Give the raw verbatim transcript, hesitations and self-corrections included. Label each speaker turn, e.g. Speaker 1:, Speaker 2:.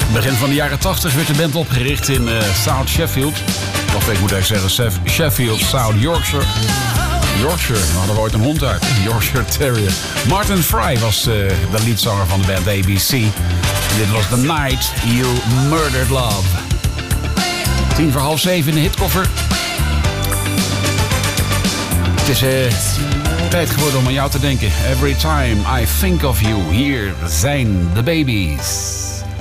Speaker 1: Begin van de jaren tachtig werd de band opgericht in uh, South Sheffield. Of ik moet eigenlijk zeggen Sheffield, South Yorkshire. Yorkshire, we hadden ooit een hond uit. Yorkshire Terrier. Martin Fry was uh, de leadzanger van de band A B C. En dit was The Night You Murdered Love. Tien voor half zeven in de hitkoffer. Het is uh, tijd geworden om aan jou te denken. Every time I think of you. Hier zijn de Babies.